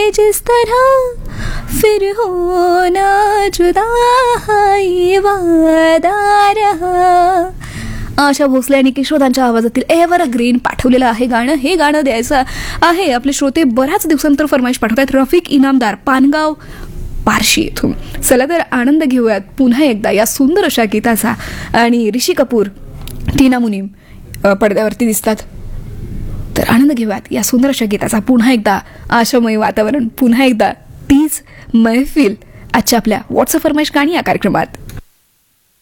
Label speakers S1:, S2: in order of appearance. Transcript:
S1: जिस तरह फिर हो ना जुदा ये वादा रहा. आशा भोसले आणि किशोरांच्या आवाजातील एव्हरग्रीन पाठवलेलं आहे गाणं. हे गाणं द्यायचं आहे. आपले श्रोते बऱ्याच दिवसांतर फरमाईश पाठवतात. रफिक इनामदार, पानगाव पारशी येथून. चला तर आनंद घेऊयात पुन्हा एकदा या सुंदर अशा गीताचा. आणि ऋषी कपूर, टीना मुनीम पडद्यावरती दिसतात. तर आनंद घेऊयात या सुंदर अशा गीताचा. पुन्हा एकदा आशामय वातावरण, पुन्हा एकदा तीच मैफिल आजच्या आपल्या व्हॉट्सअप फरमाईश गाणी या कार्यक्रमात.